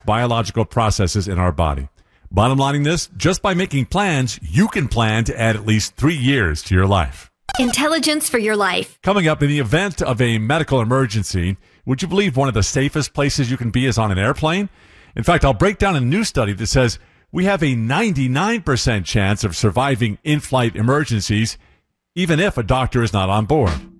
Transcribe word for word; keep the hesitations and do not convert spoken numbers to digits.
biological processes in our body. Bottom lining this, just by making plans, you can plan to add at least three years to your life. Intelligence for your life. Coming up, in the event of a medical emergency, would you believe one of the safest places you can be is on an airplane? In fact, I'll break down a new study that says we have a ninety-nine percent chance of surviving in-flight emergencies, even if a doctor is not on board.